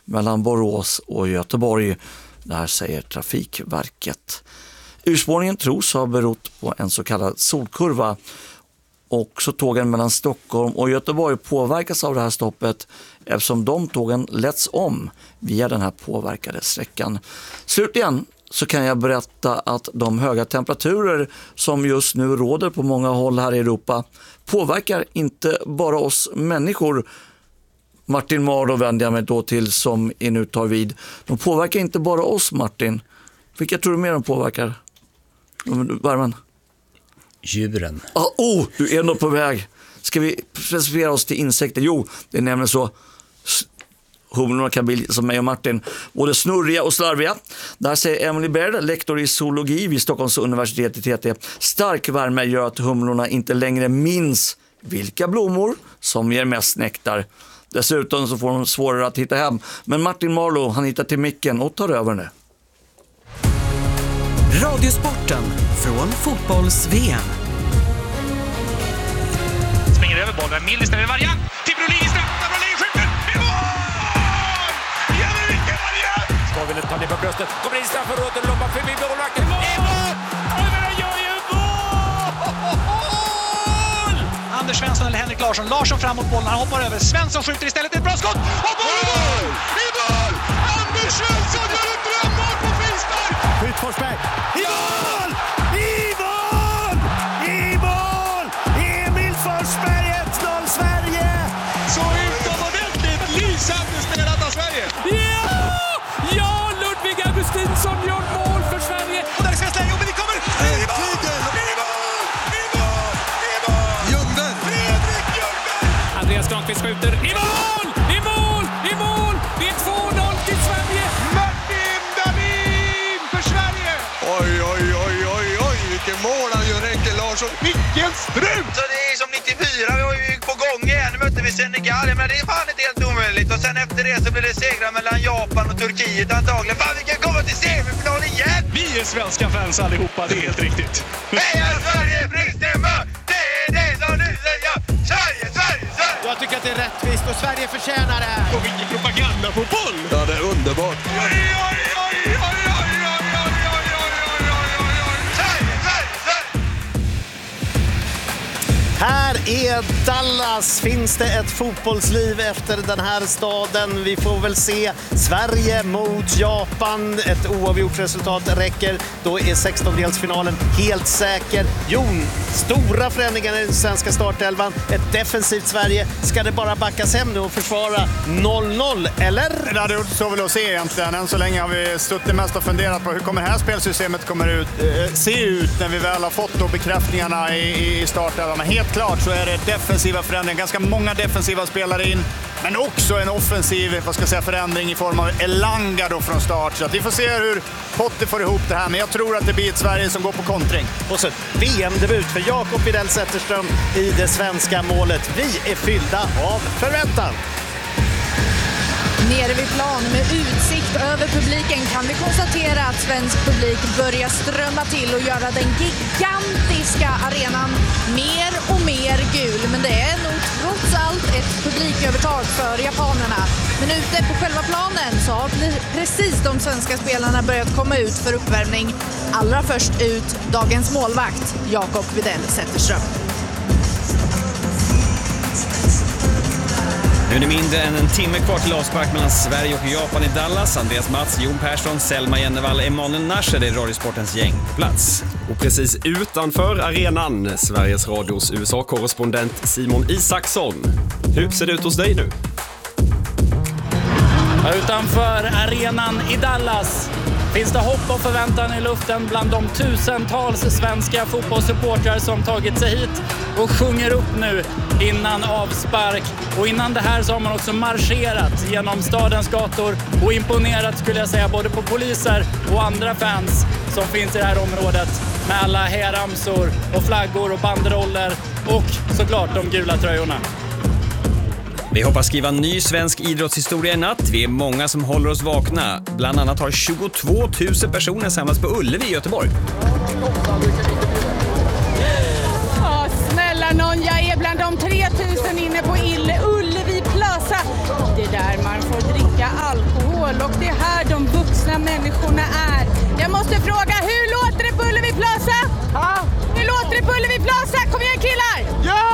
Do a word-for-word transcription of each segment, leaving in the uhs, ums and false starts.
mellan Borås och Göteborg. Det här säger Trafikverket. Urspårningen tros ha berott på en så kallad solkurva. Också tågen mellan Stockholm och Göteborg påverkas av det här stoppet eftersom de tågen letts om via den här påverkade sträckan. Slutligen så kan jag berätta att de höga temperaturer som just nu råder på många håll här i Europa påverkar inte bara oss människor. Martin Marlo vänder jag mig då till som är nu tar vid. De påverkar inte bara oss, Martin. Vilka tror du mer de påverkar? Värmen? Djuren. Ah, oh, du är nog på väg. Ska vi presentera oss till insekter? Jo, det är nämligen så. Humlorna kan bli som mig och Martin, både snurriga och slarviga. Där säger Emily Baird, lektor i zoologi vid Stockholms universitet i T T. Stark värme gör att humlorna inte längre minns vilka blommor som ger mest nektar. Dessutom så får de svårare att hitta hem. Men Martin Marlo, han hittar till micken och tar över nu. Radiosporten från fotbolls-V M. Springer över bollen, Millis ställer variant till Brolin, straffar, Brolin skjuter, i mål! Jävlar vilken variant! Skavelen tar ner på bröstet, kommer in straffområdet och loppar förbi målvakten. I mål! Oj, men han gör ju mål! Anders Svensson eller Henrik Larsson, Larsson fram mot bollen, han hoppar över, Svensson skjuter istället, ett bra skott, och mål! I mål! I mål! Anders Svensson gör ett drömmål på frispark! Skjut Forsberg, i mål! I mål! I mål! Emil Forsberg, ett noll Sverige! Så utomordentligt lysande spelat av Sverige! Ja! Ja, Ludvig Augustinsson gör mål för Sverige! Och där är svensk läge, men det kommer! I mål! I mål! I mål! I mål! Ljungberg! Fredrik Ljungberg! Andreas Granqvist skjuter, i mål! I mål! I mål! Det är två noll till Sverige! Martin Dahlin för Sverige! Oj, oj, oj, oj, oj, vilken mål han gör, Henke Larsson! Vilken strut! Så det är som nittiofyra, vi var ju på gång igen, nu mötte vi Senegal, men det är fan inte helt omöjligt. Och sen efter det så blir det segrar mellan Japan och Turkiet antagligen. Fan, vi kan komma till semifinal igen! Vi är svenska fans allihopa, det är helt riktigt. Heja Sverige, Brinkströmma! Det är det som nu säger Sverige, Sverige, Sverige! Jag tycker att det är rättvist och Sverige förtjänar det här. Och vilken propaganda på boll! Ja, det är underbart. Oj, oj, oj, oj, oj, oj, oj, oj, oj, oj, oj, oj, oj. Sverige, Sverige, Sverige! Här är Dallas. Finns det ett fotbollsliv efter den här staden? Vi får väl se. Sverige mot Japan. Ett oavgjort resultat räcker. Då är sextondelsfinalen helt säker. Jon, stora förändringar i den svenska startelvan. Ett defensivt Sverige. Ska det bara backas hem nu och försvara noll noll, eller? Ja, det är så väl att se egentligen. Än så länge har vi suttit mest och funderat på hur kommer det här spelsystemet kommer ut, eh, se ut när vi väl har fått då bekräftningarna i, i startelvan. Men helt klart så är det defensiva förändringar. Ganska många defensiva spelare in. Men också en offensiv, vad ska jag säga, förändring i form av Elanga då från start. Så att vi får se hur Potter får ihop det här. Men jag tror att det blir ett Sverige som går på kontring. Och så V M-debut för Jakob Widell Zetterström i det svenska målet. Vi är fyllda av förväntan. Nere vid plan med utsikt över publiken kan vi konstatera att svensk publik börjar strömma till och göra den gigantiska arenan mer och mer gul. Men det är nog trots allt ett publikövertag för japanerna. Men ute på själva planen så har precis de svenska spelarna börjat komma ut för uppvärmning. Allra först ut dagens målvakt, Jakob Widell Zetterström. Nu är det mindre än en timme kvar till avspark mellan Sverige och Japan i Dallas. Andreas Mats, Jon Persson, Selma Jennevall, Emanuel Nasser, det är Radiosportens gäng på plats. Och precis utanför arenan, Sveriges Radios U S A-korrespondent Simon Isaksson. Hur ser det ut hos dig nu? Utanför arenan i Dallas finns det hopp och förväntan i luften bland de tusentals svenska fotbollssupportrar som tagit sig hit och sjunger upp nu innan avspark. Och innan det här så har man också marscherat genom stadens gator och imponerat, skulle jag säga, både på poliser och andra fans som finns i det här området med alla hejaramsor och flaggor och banderoller och såklart de gula tröjorna. Vi hoppas skriva ny svensk idrottshistoria i natt. Vi är många som håller oss vakna. Bland annat har tjugotvå tusen personer samlats på Ullevi i Göteborg. Ja, snälla någon, jag är bland de tre tusen inne på Ullevi Plaza. Det är där man får dricka alkohol fina människorna är. Jag måste fråga, hur låter det på Ullevi Plaza? Ha? Hur låter det på Ullevi Plaza? Kom igen killar! Ja!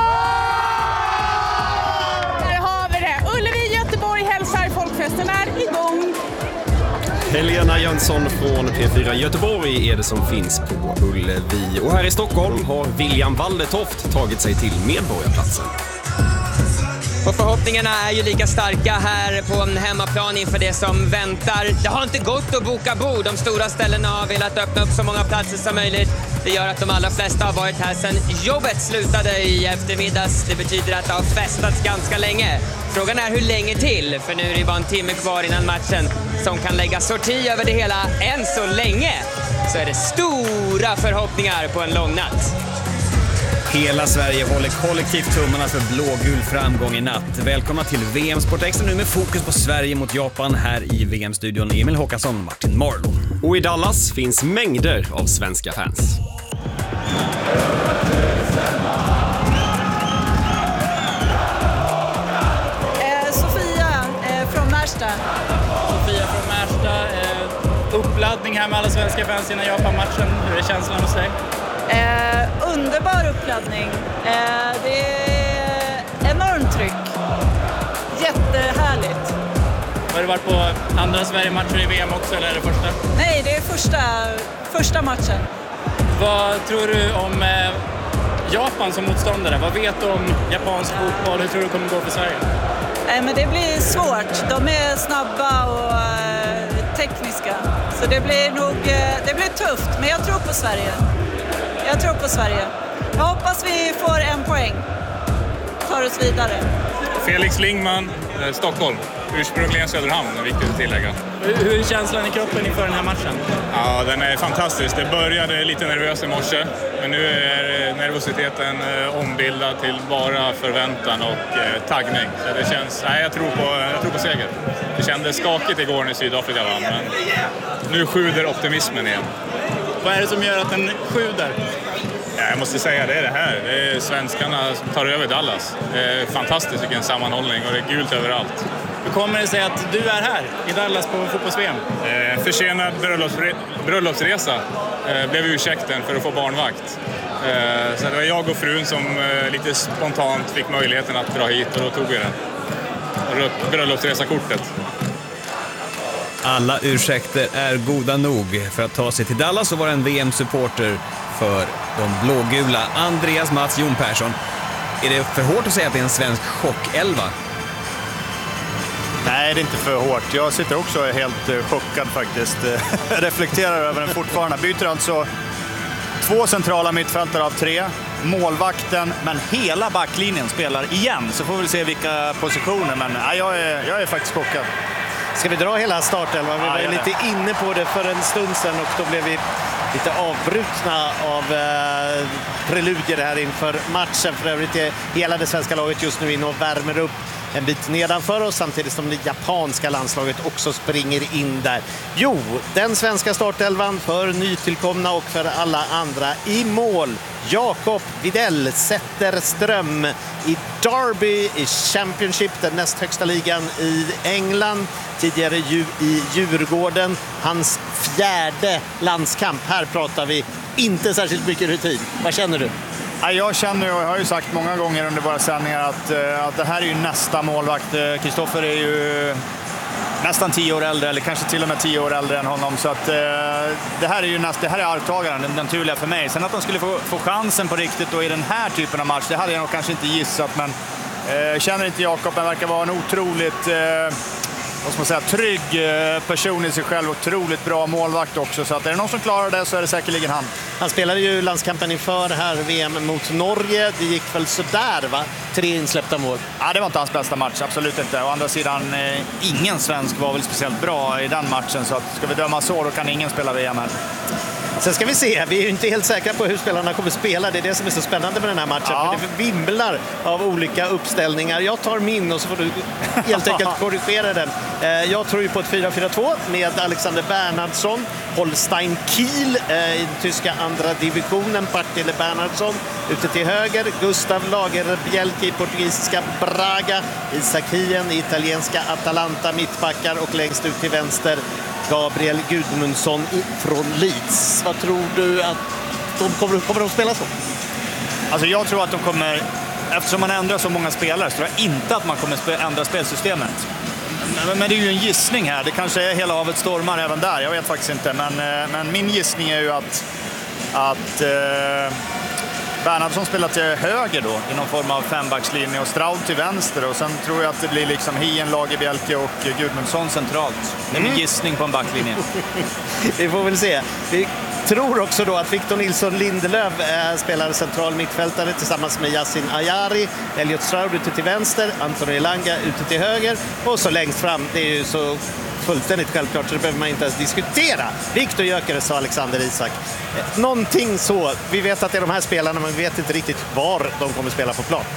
Där har vi det. Ullevi Göteborg hälsar, folkfesten är igång. Helena Jönsson från P fyra Göteborg är det som finns på Ullevi. Och här i Stockholm har William Waldetoft tagit sig till Medborgarplatsen. Och förhoppningarna är ju lika starka här på en hemmaplan inför det som väntar. Det har inte gått att boka bord. De stora ställena har velat öppna upp så många platser som möjligt. Det gör att de allra flesta har varit här sedan jobbet slutade i eftermiddags. Det betyder att det har festats ganska länge. Frågan är hur länge till, för nu är det bara en timme kvar innan matchen som kan lägga sorti över det hela. Än så länge så är det stora förhoppningar på en lång natt. Hela Sverige håller kollektivt tummarna för blågul framgång i natt. Välkomna till V M Sport Extra nu med fokus på Sverige mot Japan här i V M-studion. Emil Håkansson och Martin Marlon. Och i Dallas finns mängder av svenska fans. Eh, Sofia eh, från Märsta. Sofia från Märsta. Eh, uppladdning här med alla svenska fans innan Japan-matchen. Hur är känslan hos dig? Eh, underbar uppladdning. Eh, det är enormt tryck. Jättehärligt. Har du varit på andra Sverige-matcher i V M också eller är det första? Nej, det är första, första matchen. Vad tror du om eh, Japan som motståndare? Vad vet du om japansk fotboll? Hur tror du det kommer gå för Sverige? Eh, men det blir svårt. De är snabba och eh, tekniska. Så det blir nog eh, det blir tufft. Men jag tror på Sverige. Jag tror på Sverige. Jag hoppas vi får en poäng. Tar oss vidare. Felix Lingman, eh, Stockholm. Ursprungligen Söderhamn, är viktigt att tillägga. Hur är känslan i kroppen inför den här matchen? Ja, den är fantastisk. Det började lite nervös i morse, men nu är nervositeten eh, ombildad till bara förväntan och eh, taggning. Så det känns, nej, jag, tror på, jag tror på seger. Det kändes skakigt igår när Sydafrika vann, men nu sjuder optimismen igen. Vad är det som gör att den sjuder? Ja, jag måste säga det är det här. Det är svenskarna som tar över Dallas. Det är fantastiskt vilken sammanhållning och det är gult överallt. Hur kommer det sig att du är här i Dallas på fotbolls-V M? Eh, försenad bröllopsre- bröllopsresa eh, blev ursäkten för att få barnvakt. Eh, så det var jag och frun som eh, lite spontant fick möjligheten att dra hit och då tog vi den. Bröllopsresakortet. Alla ursäkter är goda nog för att ta sig till Dallas, så var en V M-supporter för de blågula. Andreas Mats Jon Persson. Är det för hårt att säga att det är en svensk chockelva? Nej, det är inte för hårt. Jag sitter också helt chockad faktiskt. Reflekterar över den fortfarande. Byter alltså två centrala mittfältare av tre. Målvakten, men hela backlinjen spelar igen. Så får vi se vilka positioner. Men ja, jag, är, jag är faktiskt chockad. Ska vi dra hela startelvan? Vi var ja, lite inne på det för en stund sedan och då blev vi lite avbrutna av eh, preludier här inför matchen. För övrigt är hela det svenska laget just nu inne och värmer upp en bit nedanför oss samtidigt som det japanska landslaget också springer in där. Jo, den svenska startelvan för nytillkomna och för alla andra i mål. Jakob Widell Zetterström i Derby i Championship, den näst högsta ligan i England. Tidigare ju i Djurgården. Hans fjärde landskamp. Här pratar vi inte särskilt mycket rutin. Vad känner du? Jag känner, och jag har ju sagt många gånger under våra sändningar att, att det här är ju nästa målvakt. Kristoffer är ju nästan tio år äldre, eller kanske till och med tio år äldre än honom. Så att, det här är ju nästa, det här är arvtagaren, den naturliga för mig. Sen att de skulle få, få chansen på riktigt då i den här typen av match, det hade jag nog kanske inte gissat. Men eh, känner inte Jakob, men verkar vara en otroligt eh, vad ska man säga, trygg person i sig själv. Otroligt bra målvakt också. Så att är det någon som klarar det så är det säkerligen han. Han spelade ju landskampen inför här V M mot Norge. Det gick väl sådär, va? Tre insläppta mål. Ja, det var inte hans bästa match, absolut inte. Å andra sidan, eh, ingen svensk var väl speciellt bra i den matchen. Så att, ska vi döma så, då kan ingen spela V M här. Sen ska vi se, vi är ju inte helt säkra på hur spelarna kommer spela. Det är det som är så spännande med den här matchen. Ja. För det vimlar av olika uppställningar. Jag tar min och så får du helt enkelt korrigera den. Jag tror ju på ett fyra fyra två med Alexander Bernhardsson. Holstein Kiel i den tyska andra divisionen. Partille Bernhardsson ute till höger. Gustav Lagerbielke i portugisiska Braga. Isak Hien i italienska Atalanta, mittbackar, och längst ut till vänster Gabriel Gudmundsson från Leeds. Vad tror du att de kommer, kommer de spela så? Alltså jag tror att de kommer, eftersom man ändrar så många spelare, så tror jag inte att man kommer ändra spelsystemet. Men, men det är ju en gissning här. Det kanske är hela havet stormar även där. Jag vet faktiskt inte. Men, men min gissning är ju att, att eh, Bernhardsson spelar till höger då, i någon form av fembackslinje, och Straud till vänster. Och sen tror jag att det blir liksom Hien, Lagerbielke och Gudmundsson centralt. Det är min mm. gissning på en backlinje. Vi får väl se. Vi tror också då att Victor Nilsson Lindelöf äh, spelar central mittfältare tillsammans med Yassin Ayari. Elliot Straud ute till vänster, Anthony Elanga ute till höger, och så längst fram, det är ju så fullständigt självklart så det behöver man inte ens diskutera. Viktor Gyökeres och Alexander Isak. Eh, någonting så. Vi vet att det är de här spelarna, men vi vet inte riktigt var de kommer spela på plan.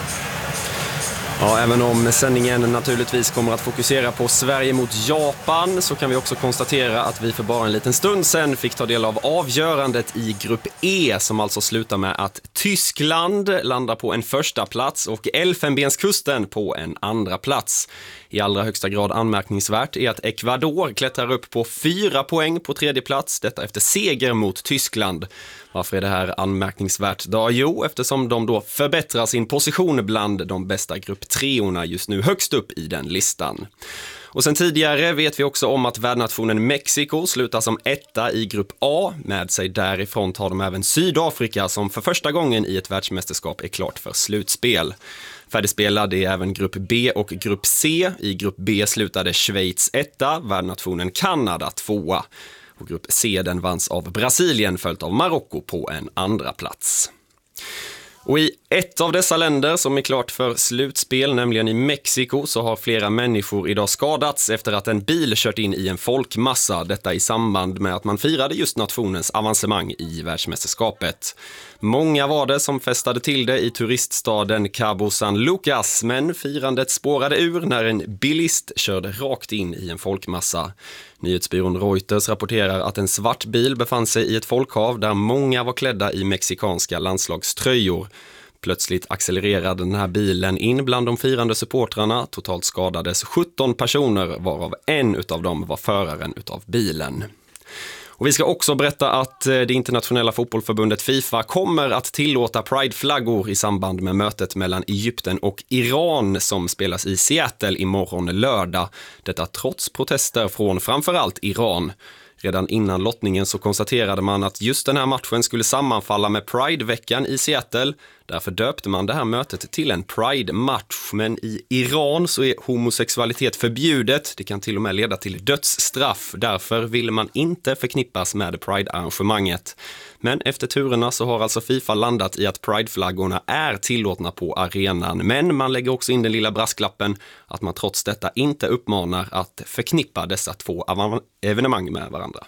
Ja, även om sändningen naturligtvis kommer att fokusera på Sverige mot Japan, så kan vi också konstatera att vi för bara en liten stund sedan fick ta del av avgörandet i grupp E, som alltså slutar med att Tyskland landar på en första plats och Elfenbenskusten på en andra plats. I allra högsta grad anmärkningsvärt är att Ecuador klättrar upp på fyra poäng på tredje plats, detta efter seger mot Tyskland. Varför är det här anmärkningsvärt då? Jo, eftersom de då förbättrar sin position bland de bästa grupp treorna just nu högst upp i den listan. Och sen tidigare vet vi också om att värdnationen Mexiko slutar som etta i grupp A. Med sig därifrån tar de även Sydafrika, som för första gången i ett världsmästerskap är klart för slutspel. Färdigspelad är även grupp B och grupp C. I grupp B slutade Schweiz etta, värdnationen Kanada tvåa. Och grupp C den vanns av Brasilien, följt av Marocko på en andra plats. Och i ett av dessa länder som är klart för slutspel, nämligen i Mexiko, så har flera människor idag skadats efter att en bil kört in i en folkmassa. Detta i samband med att man firade just nationens avancemang i världsmästerskapet. Många var det som festade till det i turiststaden Cabo San Lucas, men firandet spårade ur när en bilist körde rakt in i en folkmassa. Nyhetsbyrån Reuters rapporterar att en svart bil befann sig i ett folkhav där många var klädda i mexikanska landslagströjor. Plötsligt accelererade den här bilen in bland de firande supportrarna. Totalt skadades sjutton personer, varav en utav dem var föraren utav bilen. Och vi ska också berätta att det internationella fotbollförbundet FIFA kommer att tillåta Pride-flaggor i samband med mötet mellan Egypten och Iran som spelas i Seattle imorgon lördag. Detta trots protester från framförallt Iran. Redan innan lottningen så konstaterade man att just den här matchen skulle sammanfalla med Pride-veckan i Seattle. Därför döpte man det här mötet till en Pride-match. Men i Iran så är homosexualitet förbjudet. Det kan till och med leda till dödsstraff. Därför ville man inte förknippas med Pride-arrangemanget. Men efter turerna så har alltså FIFA landat i att Pride-flaggorna är tillåtna på arenan. Men man lägger också in den lilla brasklappen att man trots detta inte uppmanar att förknippa dessa två evenemang med varandra.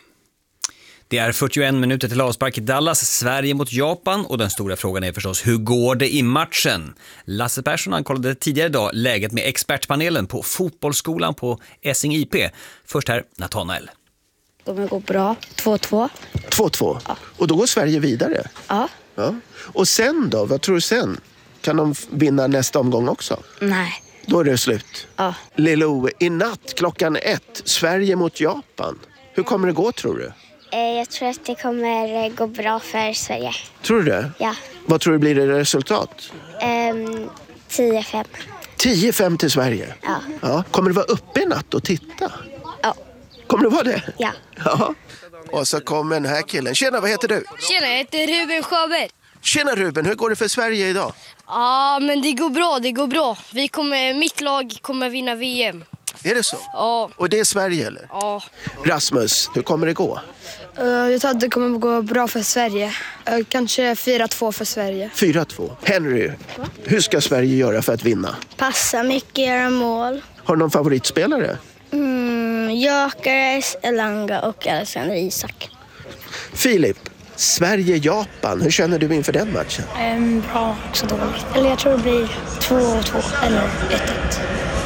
Det är fyrtioen minuter till avspark i Dallas, Sverige mot Japan, och den stora frågan är förstås, hur går det i matchen? Lasse Persson ankollade tidigare idag läget med expertpanelen på fotbollsskolan på Essing I P. Först här, Nathanael. Det kommer gå bra. två två. två två? Ja. Och då går Sverige vidare? Ja. Ja. Och sen då? Vad tror du sen? Kan de vinna nästa omgång också? Nej. Då är det slut? Ja. Lilo, i natt klockan ett, Sverige mot Japan. Hur kommer det gå, tror du? Jag tror att det kommer gå bra för Sverige. Tror du det? Ja. Vad tror du blir det resultat? Um, tio fem. tio fem till Sverige? Ja. Ja. Kommer det vara uppe i natt och titta? Ja. Kommer det vara det? Ja. Ja. Och så kommer den här killen. Tjena, vad heter du? Tjena, jag heter Ruben Sjöberg. Tjena Ruben, hur går det för Sverige idag? Ja, men det går bra, det går bra. Vi kommer, mitt lag kommer vinna V M. Är det så? Ja. Och det är Sverige eller? Ja. Rasmus, hur kommer det gå? Uh, jag tror att det kommer gå bra för Sverige. Uh, kanske fyra två för Sverige. fyra två. Henry, Va? hur ska Sverige göra för att vinna? Passa mycket, göra mål. Har du någon favoritspelare? Mm, Gyökeres, Elanga och Alexander Isak. Filip, Sverige-Japan, hur känner du inför den matchen? Um, bra, också dåligt. Eller jag tror det blir två två eller ett ett.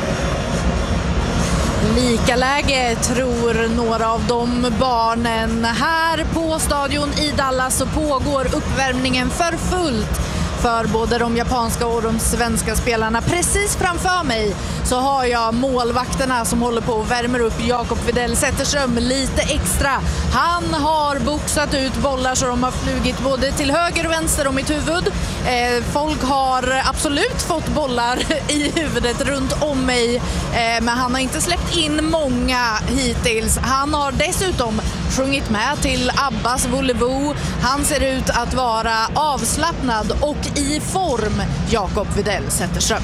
Lika läge tror några av de barnen. Här på stadion i Dallas så pågår uppvärmningen för fullt för både de japanska och de svenska spelarna. Precis framför mig så har jag målvakterna som håller på och värmer upp. Jakob Widell Zetterström lite extra. Han har boxat ut bollar så de har flugit både till höger och vänster om mitt huvud. Eh, folk har absolut fått bollar i huvudet runt om mig, eh, men han har inte släppt in många hittills. Han har dessutom sjungit med till Abbas Volevo. Han ser ut att vara avslappnad och i form, Jakob Widell Zetterström.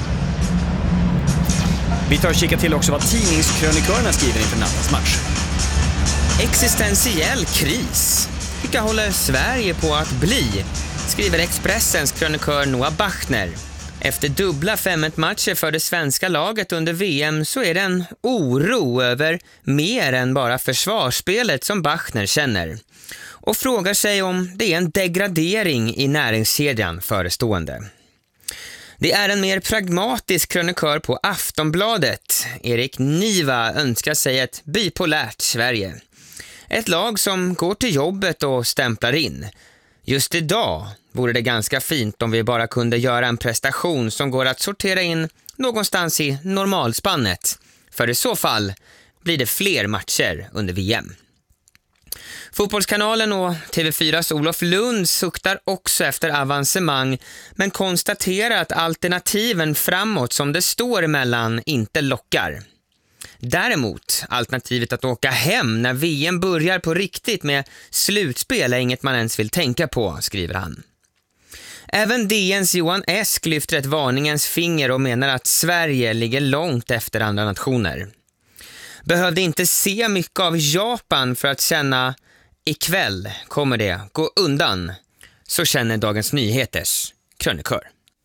Vi tar och kikar till också vad tidningskrönikörerna skriver inför nattens match. Existentiell kris. Vilka håller Sverige på att bli? Skriver Expressens krönikör Noah Bachner. Efter dubbla fem ett matcher för det svenska laget under V M så är det en oro över mer än bara försvarsspelet som Bachner känner. Och frågar sig om det är en degradering i näringskedjan förestående. Det är en mer pragmatisk krönikör på Aftonbladet. Erik Niva önskar sig ett bipolärt Sverige. Ett lag som går till jobbet och stämplar in. Just idag vore det ganska fint om vi bara kunde göra en prestation som går att sortera in någonstans i normalspannet. För i så fall blir det fler matcher under V M. Fotbollskanalen och T V fyras Olof Lund suktar också efter avancemang men konstaterar att alternativen framåt som det står emellan inte lockar. Däremot, alternativet att åka hem när V M börjar på riktigt med slutspel är inget man ens vill tänka på, skriver han. Även D N:s Johan Esk lyfter ett varningens finger och menar att Sverige ligger långt efter andra nationer. Behövde inte se mycket av Japan för att känna ikväll kommer det gå undan. Så känner Dagens Nyheters krönikör.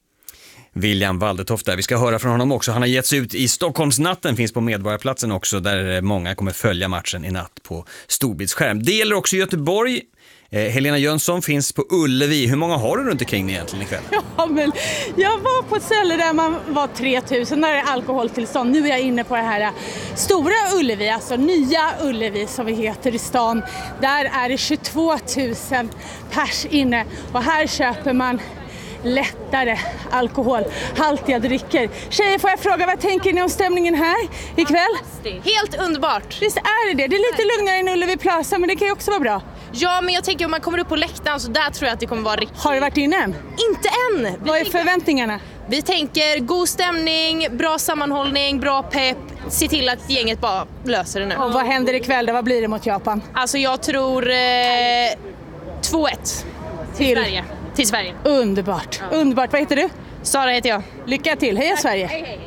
William Waldetoft där. Vi ska höra från honom också. Han har getts ut i Stockholmsnatten, finns på Medborgarplatsen också, där många kommer följa matchen i natt på storbildsskärm. Det gäller också Göteborg. Eh, Helena Jönsson finns på Ullevi. Hur många har du runt omkring egentligen ikväll? Ja, men jag var på ett ställe där man var tre tusen, där det är alkoholtillstånd. Nu är jag inne på det här stora Ullevi, alltså nya Ullevi som vi heter i stan. Där är det tjugotvå tusen pers inne och här köper man lättare alkoholhaltiga drycker. Tjejer, får jag fråga, vad tänker ni om stämningen här ikväll? Helt underbart. Visst är det det? Det är lite lugnare än Ullevi Plaza, men det kan ju också vara bra. Ja, men jag tänker om man kommer upp på läktaren så där tror jag att det kommer vara riktigt. Har du varit inne än? Inte än. Vi vad är tänker... förväntningarna? Vi tänker god stämning, bra sammanhållning, bra pepp. Se till att gänget bara löser det nu. Och vad händer ikväll då? Vad blir det mot Japan? Alltså jag tror eh, två ett till, till Sverige. Till Sverige. Underbart. Ja. Underbart. Vad heter du? Sara heter jag. Lycka till. Heja Sverige. Hej, hej.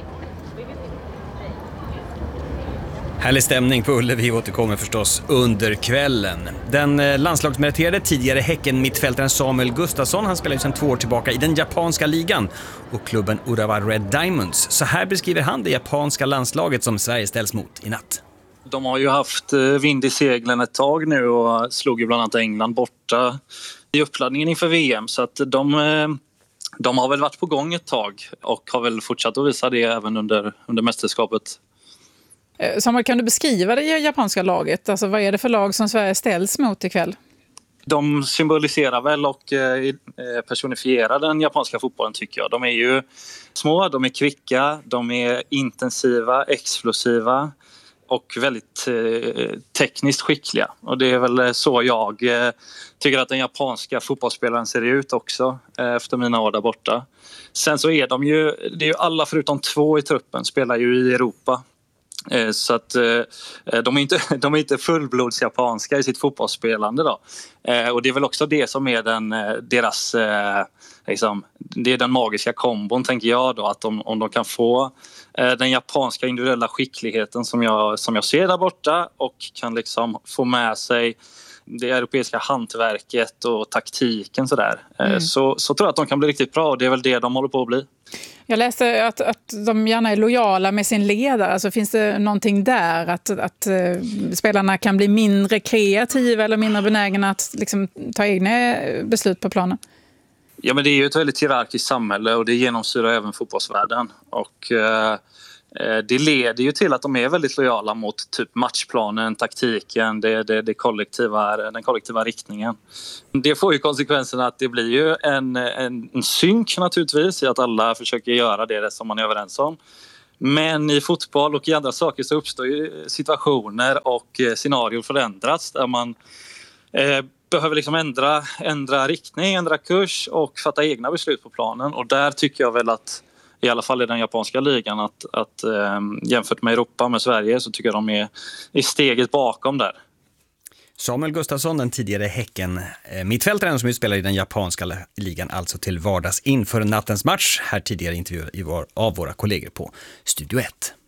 Härlig stämning på Ullevi återkommer förstås under kvällen. Den landslagsmeriterade tidigare Häcken-mittfältaren Samuel Gustafsson, han spelar ju sedan två år tillbaka i den japanska ligan och klubben Urawa Red Diamonds. Så här beskriver han det japanska landslaget som Sverige ställs mot i natt. De har ju haft vind i seglen ett tag nu och slog ju bland annat England borta i uppladdningen inför V M, så att de, de har väl varit på gång ett tag och har väl fortsatt att visa det även under, under mästerskapet. Samuel, kan du beskriva det japanska laget? Alltså, vad är det för lag som Sverige ställs mot ikväll? De symboliserar väl och personifierar den japanska fotbollen, tycker jag. De är ju små, de är kvicka, de är intensiva, explosiva och väldigt eh, tekniskt skickliga. Och det är väl så jag eh, tycker att den japanska fotbollsspelaren ser ut också eh, efter mina år där borta. Sen så är de ju, det är ju alla förutom två i truppen spelar ju i Europa. Eh, så att eh, de är inte, de är inte fullblods japanska i sitt fotbollsspelande då. Eh, och det är väl också det som är den, deras, eh, liksom, det är den magiska kombon, tänker jag då, att om, om de kan få den japanska individuella skickligheten som jag, som jag ser där borta och kan liksom få med sig det europeiska hantverket och taktiken sådär. Mm. Så, så tror jag att de kan bli riktigt bra och det är väl det de håller på att bli. Jag läste att, att de gärna är lojala med sin ledare. Alltså finns det någonting där att, att uh, spelarna kan bli mindre kreativa eller mindre benägna att liksom, ta egna beslut på planen? Ja, men det är ju ett väldigt hierarkiskt samhälle och det genomsyrar även fotbollsvärlden. Och eh, Det leder ju till att de är väldigt lojala mot typ matchplanen, taktiken, det, det, det kollektiva, den kollektiva riktningen. Det får ju konsekvensen att det blir ju en, en, en synk naturligtvis i att alla försöker göra det som man är överens om. Men i fotboll och i andra saker så uppstår ju situationer och scenarier förändras där man eh, behöver liksom ändra, ändra riktning, ändra kurs och fatta egna beslut på planen. Och där tycker jag väl att i alla fall i den japanska ligan att, att eh, jämfört med Europa, med Sverige, så tycker jag de är i steget bakom där. Samuel Gustafsson, den tidigare Häcken eh, mittfältaren som spelar i den japanska ligan, alltså till vardags inför nattens match. Här tidigare intervju i var, av våra kollegor på Studio ett.